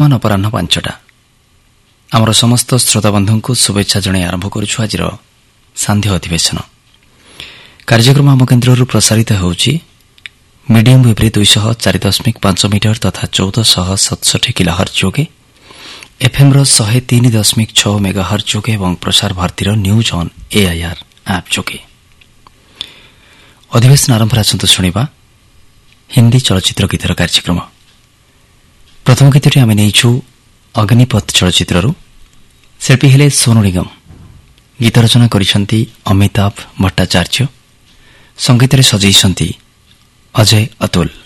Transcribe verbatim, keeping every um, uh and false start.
ବର୍ତ୍ତମାନ ଅପରାହ୍ନ ପାଞ୍ଚଟା। ଆମର ସମସ୍ତ ଶ୍ରୋତାବନ୍ଧୁଙ୍କୁ ଶୁଭେଚ୍ଛା ଜଣାଇ ଆରମ୍ଭ କରୁଛୁ ଆଜିର ସାନ୍ଧ୍ୟ ଅଧିବେଶନ କାର୍ଯ୍ୟକ୍ରମ। ଆମ କେନ୍ଦ୍ରରୁ ପ୍ରସାରିତ ହେଉଛି ମିଡିୟମ୍ ୱେବ୍ରେ ଦୁଇଶହ ଚାରି ଦଶମିକ ପାଞ୍ଚ ମିଟର ତଥା ଚଉଦଶହ ସତଷଠି କିଲୋହର୍ଜ ଯୋଗେ, ଏଫ୍ଏମ୍ର ଶହେ ତିନି ଦଶମିକ ଛଅ ମେଗାହର୍ଜ ଯୋଗେ ଏବଂ ପ୍ରସାର ଭାରତୀର ନ୍ୟୁଜ୍ ଅନ୍ ଏଆଇଆର୍ ଆପ୍ ଯୋଗେ। ଅଧିବେଶନ ଆରମ୍ଭରେ ଆସନ୍ତୁ ଶୁଣିବା ହିନ୍ଦୀ ଚଳଚ୍ଚିତ୍ର ଗୀତର କାର୍ଯ୍ୟକ୍ରମ। ପ୍ରଥମ ଗୀତଟି ଆମେ ନେଇଛୁ ଅଗ୍ନିପଥ ଚଳଚ୍ଚିତ୍ରରୁ। ଶିଳ୍ପୀ ହେଲେ ସୋନୁ ନିଗମ। ଗୀତ ରଚନା କରିଛନ୍ତି ଅମିତାଭ ଭଟ୍ଟାଚାର୍ଯ୍ୟ, ସଙ୍ଗୀତରେ ସଜେଇଛନ୍ତି ଅଜୟ ଅତୁଲ।